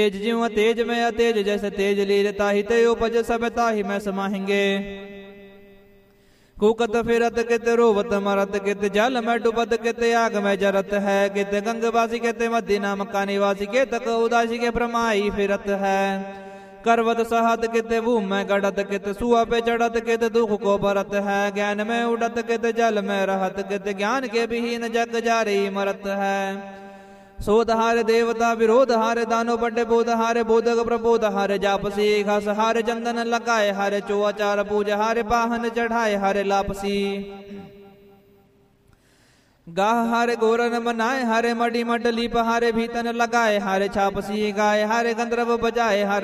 तेज ज्यों तेज में अतेज जैसे तेज लीर ताहि ते उपज सब ताहि में समाहेंगे। कुकत फिरत कित रोवत मरत कित जल में डुबत कित आग में जरत है। कित गंगवासी कित मध्य नाम का निवासी कित उदासी के भ्रमाई फिरत है। करवत सहत कित भूम में गढ़त कित सुआ पे चढ़त कित दुख को भरत है। ज्ञान में उड़त कित जल में रहत कित ज्ञान के विहीन जग जारी मरत है। सोध हारे देवता विरोध हारे दानो बड़े बोध हारे बोधक प्रबोध हारे जापसी घास हारे चंदन लगाए हारे चौआचार पूज हारे वाहन चढ़ाए हारे लापसी। गाह हारे गोरन बनाए हारे मडी मडली पहारे भीतन लगाए हारे छापसी गाय हारे गंधर्व बजाए हारे